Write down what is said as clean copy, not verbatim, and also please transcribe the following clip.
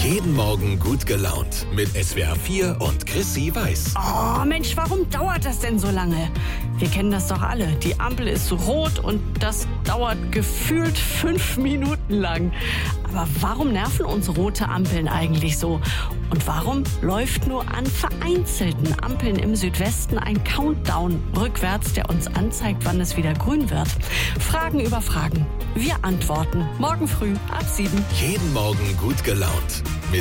Jeden Morgen gut gelaunt mit SWR 4 und Chrissy Weiß. Oh Mensch, warum dauert das denn so lange? Wir kennen das doch alle. Die Ampel ist rot und das dauert gefühlt 5 Minuten lang. Aber warum nerven uns rote Ampeln eigentlich so? Und warum läuft nur an vereinzelten Ampeln im Südwesten ein Countdown rückwärts, der uns anzeigt, wann es wieder grün wird? Fragen über Fragen. Wir antworten morgen früh ab 7. Jeden Morgen gut gelaunt.